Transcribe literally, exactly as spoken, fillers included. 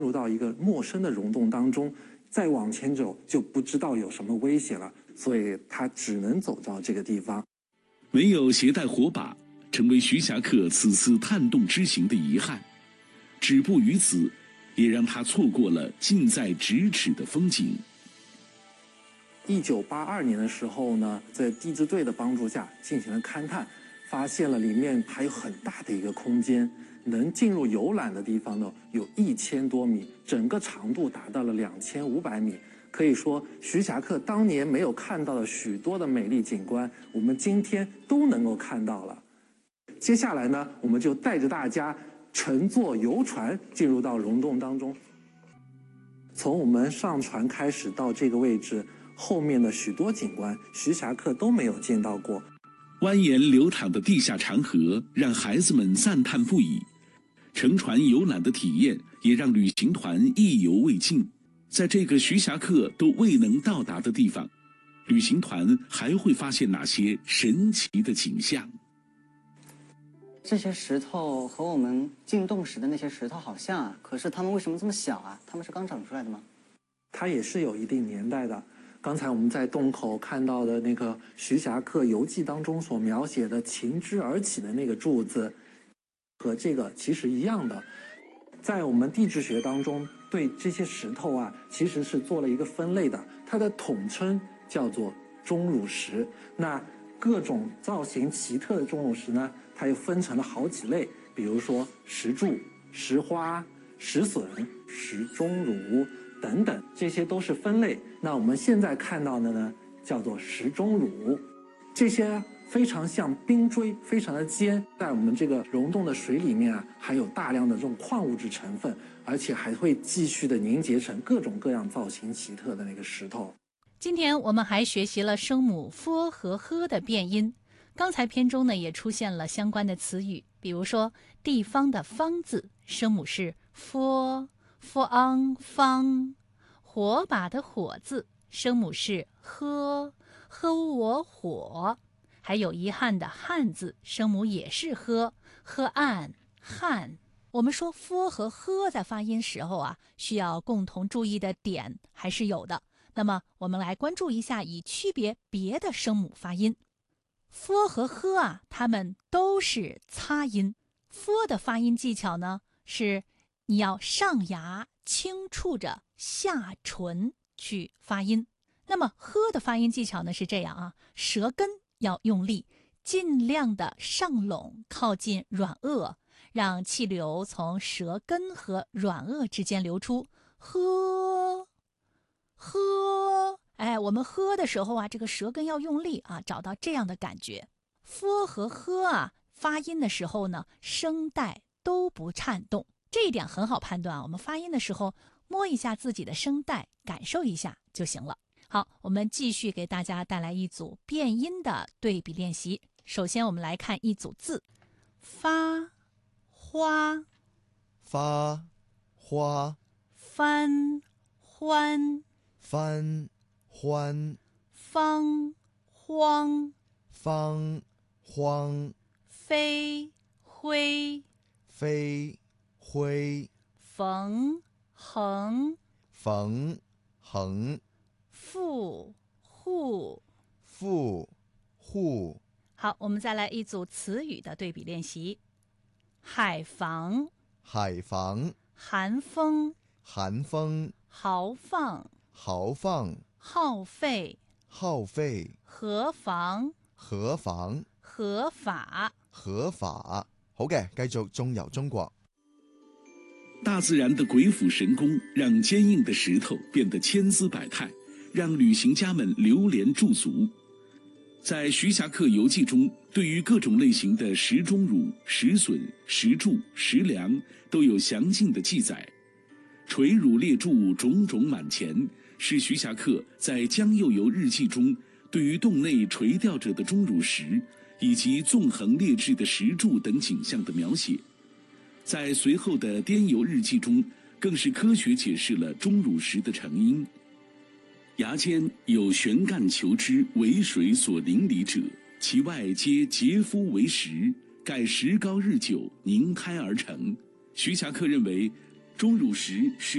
入到一个陌生的溶洞当中，再往前走就不知道有什么危险了，所以他只能走到这个地方。 没有携带火把，成为徐霞客此次探洞之行的遗憾。止步于此，也让他错过了近在咫尺的风景。 一九八二年的时候呢，在地质队的帮助下进行了勘探，发现了里面还有很大的一个空间，能进入游览的地方呢有一千多米，整个长度达到了两千五百米。可以说，徐霞客当年没有看到的许多的美丽景观，我们今天都能够看到了。接下来呢，我们就带着大家乘坐游船进入到溶洞当中。从我们上船开始到这个位置，后面的许多景观，徐霞客都没有见到过。 蜿蜒流淌的地下长河让孩子们赞叹不已，乘船游览的体验也让旅行团意犹未尽。在这个徐霞客都未能到达的地方，旅行团还会发现哪些神奇的景象？ 这些石头和我们进洞时的那些石头好像啊，可是它们为什么这么小啊？它们是刚长出来的吗？ 它也是有一定年代的。刚才我们在洞口看到的那个徐霞客游记当中所描写的擎之而起的那个柱子，和这个其实一样的。在我们地质学当中，对这些石头啊，其实是做了一个分类的，它的统称叫做钟乳石。那各种造型奇特的钟乳石呢，它又分成了好几类，比如说石柱、石花、石笋、石钟乳等等，这些都是分类。那我们现在看到的呢，叫做石钟乳。这些非常像冰锥，非常的尖，在我们这个溶洞的水里面啊，还有大量的这种矿物质成分，而且还会继续的凝结成各种各样造型奇特的那个石头。 今天我们还学习了声母 f 和 h 的变音，刚才篇中呢也出现了相关的词语，比如说地方的方字，声母是 f f ang 方；火把的火字，声母是 h h 我火；还有遗憾的汉字，声母也是 h h 暗汉。我们说 f 和 h 在发音时候啊，需要共同注意的点还是有的。那么我们来关注一下，以区别别的声母发音。f 和 h 啊，它们都是擦音。f 的发音技巧呢，是你要上牙轻触着下唇去发音。那么 h 的发音技巧呢是这样啊，舌根要用力，尽量的上拢，靠近软腭，让气流从舌根和软腭之间流出。呵呵，哎，我们喝的时候啊，这个舌根要用力啊，找到这样的感觉。f 和 h 啊，发音的时候呢，声带都不颤动，这一点很好判断啊。我们发音的时候，摸一下自己的声带，感受一下就行了。好，我们继续给大家带来一组变音的对比练习。首先，我们来看一组字：发、花、 发、花、 翻、欢、 翻、欢、 方、荒、 方、荒、 飞、灰、 飞、灰、 缝、横、 缝、横、 富、户。 富、户。 好，我们再来一组词语的对比练习：海防、 海防、 寒风、 寒风、 豪放、 豪放、 耗费、 耗费、 河防、 河防、 合法、 合法。好嘅，繼續中遊中國。 大自然的鬼斧神工让坚硬的石头变得千姿百态，让旅行家们流连驻足。在《徐霞客游记》中，对于各种类型的石钟乳、石笋、石柱、石梁都有详尽的记载。垂乳列柱，种种满前，是徐霞客在《江右游日记》中对于洞内垂吊着的钟乳石以及纵横列置的石柱等景象的描写。在随后的《滇游日记》中，更是科学解释了钟乳石的成因。崖间有悬干求枝，为水所淋漓者，其外皆结肤为石，盖石膏日久凝开而成。徐霞客认为， 钟乳石是